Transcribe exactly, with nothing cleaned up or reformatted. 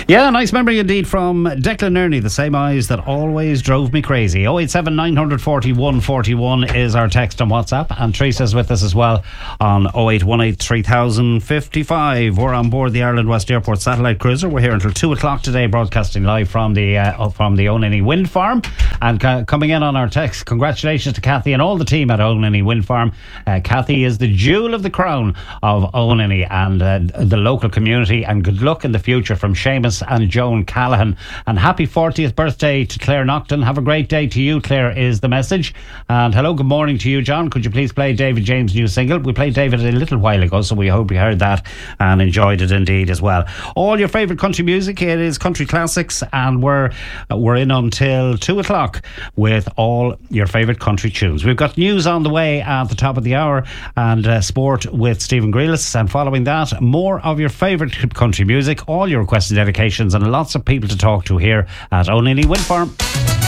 Yeah, nice memory indeed from Declan Ernie, the same eyes that always drove me crazy. oh eight seven nine four one four one is our text on WhatsApp, and Teresa's with us as well on oh eight one eight three thousand fifty-five. We're on board the Ireland West Airport satellite cruiser. We're here until two o'clock today, broadcasting live from the uh, from the Onany Wind Farm. And uh, coming in on our text, congratulations to Kathy and all the team at Onany Wind Farm. Uh, Kathy is the jewel of the crown of Onany and uh, the local community, and good luck in the future from Seamus and Joan Callahan. And happy fortieth birthday to Claire Nocton. Have a great day to you, Claire, is the message. And hello, good morning to you, John. Could you please play David James' new single? We played David a little while ago, so we hope you heard that and enjoyed it indeed as well. All your favourite country music, it is Country Classics, and we're we're in until two o'clock with all your favourite country tunes. We've got news on the way at the top of the hour, and uh, sport with Stephen Grealis, and following that, more of your favourite country music, all your requested dedications, and lots of people to talk to here at Onany Wind Farm.